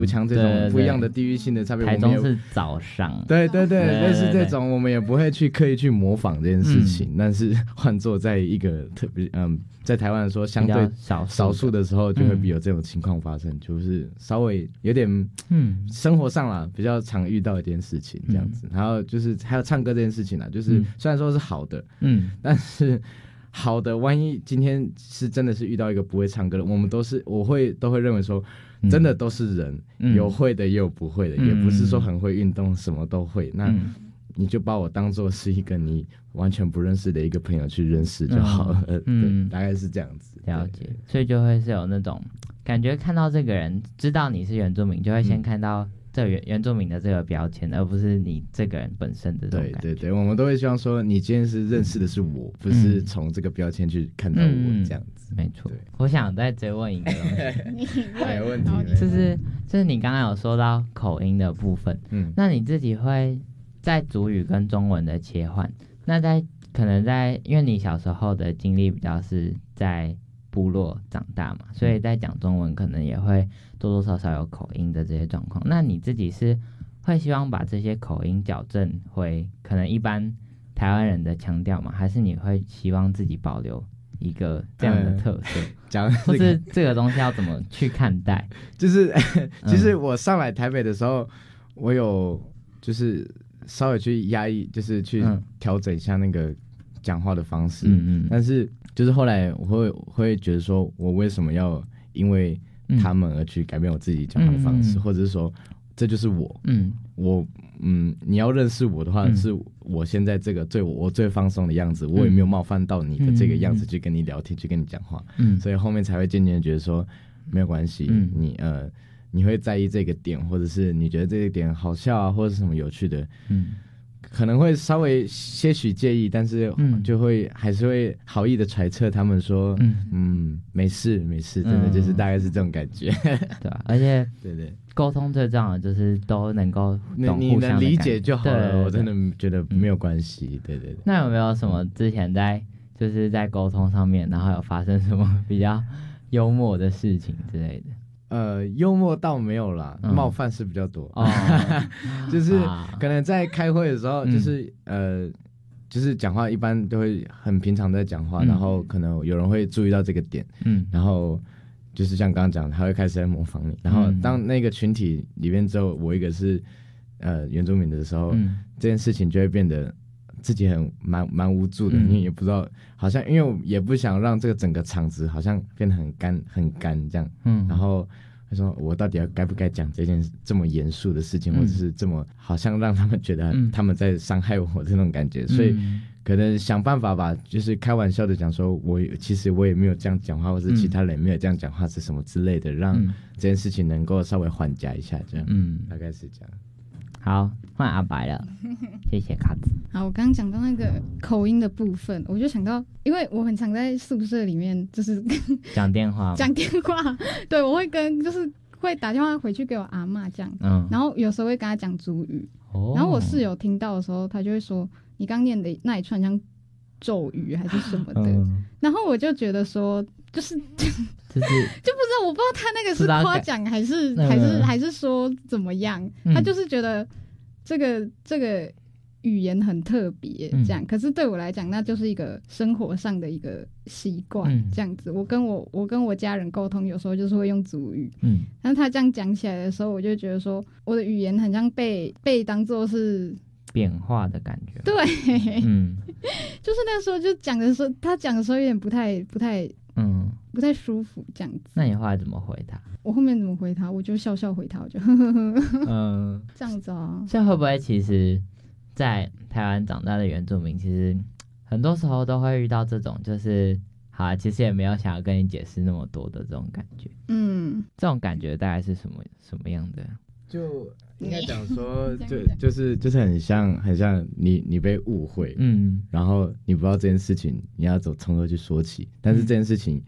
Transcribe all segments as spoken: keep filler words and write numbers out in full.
武强这种不一样的地域性的差别， 台中是早上， 对对对，类似这种我们也不会去刻意去模仿这件事情，嗯、但是换做在一个特别嗯，在台湾说相对少数的时候，就会比有这种情况发生，嗯、就是稍微有点嗯，生活上啦比较常遇到一件事情这样子，嗯、然后就是还有唱歌这件事情啦，就是虽然说是好的，嗯，但是。好的，万一今天是真的是遇到一个不会唱歌的，我们都是我会都会认为说，真的都是人，嗯、有会的也有不会的，嗯、也不是说很会运动什么都会。那你就把我当做是一个你完全不认识的一个朋友去认识就好了，嗯，大概是这样子。 了解，所以就会是有那种感觉，看到这个人知道你是原住民，就会先看到。这原原住民的这个标签，而不是你这个人本身的这种感觉。 对对对，我们都会希望说，你今天是认识的是我，嗯、不是从这个标签去看到我这样子。 嗯、没错。我想再追问一个东西，没有问题。 就是就是你刚刚有说到口音的部分，嗯，那你自己会在族语跟中文的切换，那在可能在因为你小时候的经历比较是在部落长大嘛，所以在讲中文可能也会多多少少有口音的这些状况。那你自己是会希望把这些口音矫正回可能一般台湾人的腔调吗？还是你会希望自己保留一个这样的特色？讲、嗯、或是这个东西要怎么去看待？ 就是其实我上来台北的时候，我有就是稍微去压抑，就是去调整一下那个讲话的方式，嗯嗯，但是。就是后来我会会觉得说，我为什么要因为他们而去改变我自己讲话的方式，嗯、或者是说这就是我，嗯，我嗯，你要认识我的话，嗯、是我现在这个最我最放松的样子，嗯、我也没有冒犯到你的这个样子去跟你聊天，嗯、去跟你讲话，嗯，所以后面才会渐渐的觉得说没有关系，嗯、你呃你会在意这个点，或者是你觉得这个点好笑啊，或者是什么有趣的，嗯。可能会稍微些许介意，但是就会、嗯、还是会好意的揣测他们说，嗯嗯，没事没事，真的就是大概是这种感觉， 嗯、对吧、啊？而且对对， 沟通最重要的就是都能够懂互相的感觉，你能理解就好了。对对对，我真的觉得没有关系。对对对。 那有没有什么之前在就是在沟通上面，然后有发生什么比较幽默的事情之类的？ 呃，幽默倒没有啦，嗯、冒犯是比较多。哦、就是可能在开会的时候，就是、嗯、呃，就是讲话一般都会很平常在讲话，嗯、然后可能有人会注意到这个点，嗯，然后就是像刚刚讲的，他会开始在模仿你，然后当那个群体里面只有我一个是呃原住民的时候，嗯、这件事情就会变得自己很蛮蛮无助的，因为、嗯、也不知道，好像因为我也不想让这个整个场子好像变得很干很干这样，嗯，然后他说我到底要该不该讲这件这么严肃的事情，嗯、或者是这么好像让他们觉得他们在伤害我的那种感觉，嗯、所以可能想办法吧，就是开玩笑的讲说，我其实我也没有这样讲话，或者其他人没有这样讲话，是什么之类的，让这件事情能够稍微缓解一下，这样，嗯，大概是这样。 好，换阿白了，谢谢卡子。 好，我刚刚讲到那个口音的部分，我就想到，因为我很常在宿舍里面，就是讲电话， 讲电话，对，我会跟就是会打电话回去给我阿嬷这样，嗯，然后有时候会跟他讲族语，哦，然后我室友听到的时候，他就会说，你刚念的那一串像咒语还是什么的，嗯、然后我就觉得说，就是就是就不知道，我不知道他那个是夸奖还是还是还是说怎么样，嗯、他就是觉得这个这个语言很特别这样，嗯、可是对我来讲，那就是一个生活上的一个习惯，嗯、这样子。我跟我我跟我家人沟通，有时候就是会用族语，嗯，但是他这样讲起来的时候，我就觉得说，我的语言很像被被当作是变化的感觉， 对，嗯，就是那时候就讲的时候，他讲的时候有点不太不太。嗯，不太舒服这样子。 那你后来怎么回他？ 我后面怎么回他？我就笑笑回他，我就呵呵呵，嗯，这样子啊。 所以会不会其实，在台湾长大的原住民，其实很多时候都会遇到这种，就是好啊，其实也没有想要跟你解释那么多的这种感觉。嗯，这种感觉大概是什么什么样的？ 就应该讲说，就就是就是很像很像你你被误会，嗯，然后你不知道这件事情你要走从何去说起，但是这件事情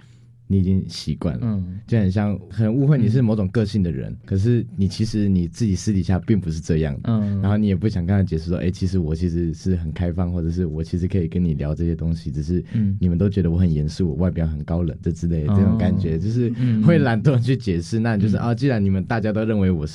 你已经习惯了，嗯，就很像很误会你是某种个性的人，嗯，可是你其实你自己私底下并不是这样的，嗯，然后你也不想跟他解释说，哎，欸，其实我其实是很开放，或者是我其实可以跟你聊这些东西，只是你们都觉得我很严肃，我外表很高冷这之类的，这种感觉，就是会懒惰去解释，那你就是啊，既然你们大家都认为我是